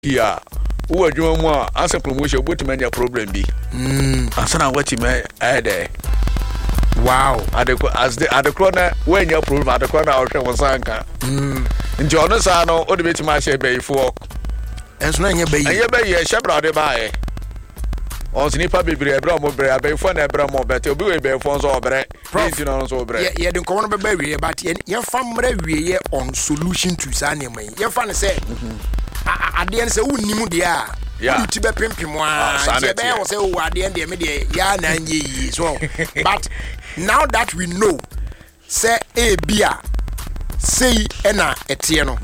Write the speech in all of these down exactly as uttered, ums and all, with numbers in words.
here who are doing more as a promotion but many problem be mm asana what me eh there wow as the at the corner when your problem at the corner or was anka mm nti ono sa no o de betima share be for enso na nya be yi anya be yi shebra de ba e on sniper bebre ebra mo bre abai fo na ebra mo bete obi we be fo so obre nti no so obre ye ye de nkomo no be ba wie but ye fam mra wie ye on solution to sa ne man ye fa ne se ade en se wonnim de a you ti be pimpim a se be wo se wo ade en de me de ya na anye yi so but now that we know say e bia say ena etie no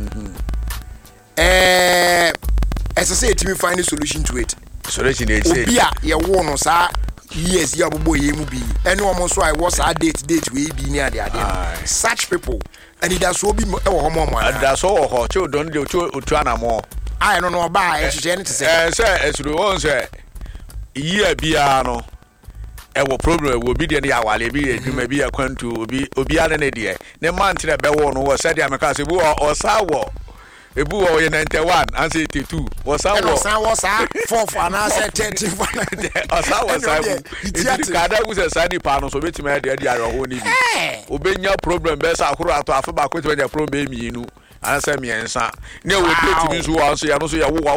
eh as I say it me find a solution to it solution dey say bia ye wo no sa yes ya bobo ye mu bi ene omo so I was a date date we bi ni ade ade such people and it does so be e wo homo mo and that's all ho children dey otu anamo I no no ba e hwehwe ne te say eh say esuru won say year bia no e wo problem wo bi de ya wale bi edwuma bi akwantu obi obi ane ne de ne man tire be wo no wo say de ameka say bu o sa wo ebu wo ye ninety-one and say eighty-two wo sa wo sa wo sa four for na say thirty for o sa wo sa it kada wo say sani pa no so betima ya de de ayo ho ni bi obenya problem be sa akoro ato afa ba ko ti be problem be mi nu ana say mi ensa ne wo betimi so wo so ya no so ya wo